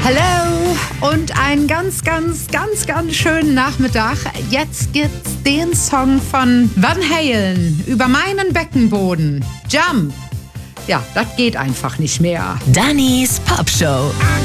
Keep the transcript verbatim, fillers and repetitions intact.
Hallo und einen ganz, ganz, ganz, ganz schönen Nachmittag. Jetzt gibt's den Song von Van Halen über meinen Beckenboden. Jump. Ja, das geht einfach nicht mehr. Dannys Pop Show.